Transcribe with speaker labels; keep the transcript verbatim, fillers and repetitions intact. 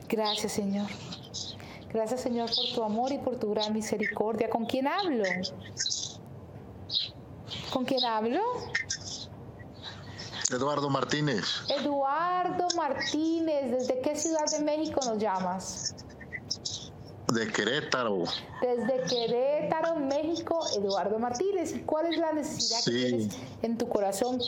Speaker 1: Gracias, Señor. Gracias, Señor, por tu amor y por tu gran misericordia. ¿Con quién hablo? ¿Con quién hablo?
Speaker 2: Eduardo Martínez.
Speaker 1: Eduardo Martínez, ¿desde qué ciudad de México nos llamas?
Speaker 2: De Querétaro.
Speaker 1: Desde Querétaro, México, Eduardo Martínez. ¿Y cuál es la necesidad
Speaker 2: Sí.
Speaker 1: que tienes en tu corazón?